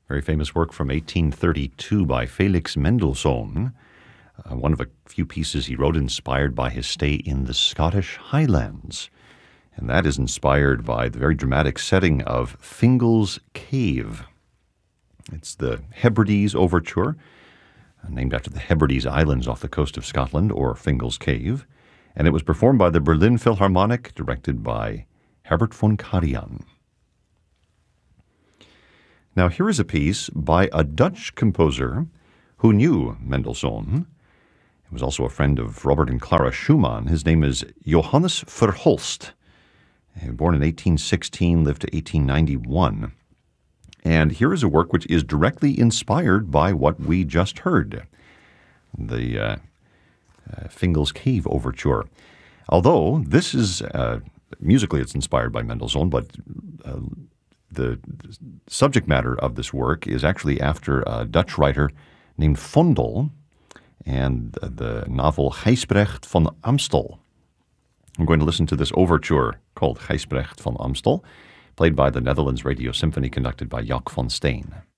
Very famous work from 1832 by Felix Mendelssohn, one of a few pieces he wrote inspired by his stay in the Scottish Highlands. And that is inspired by the very dramatic setting of Fingal's Cave. It's the Hebrides Overture, named after the Hebrides Islands off the coast of Scotland, or Fingal's Cave. And it was performed by the Berlin Philharmonic, directed by Herbert von Karajan. Now, here is a piece by a Dutch composer who knew Mendelssohn. He was also a friend of Robert and Clara Schumann. His name is Johannes Verhulst. Born in 1816, lived to 1891. And here is a work which is directly inspired by what we just heard, the Fingal's Cave Overture. Although this is, musically it's inspired by Mendelssohn, but the subject matter of this work is actually after a Dutch writer named Vondel and the novel Gijsbrecht van Amstel. I'm going to listen to this overture called Gijsbrecht van Amstel, played by the Netherlands Radio Symphony, conducted by Jaak van Steen.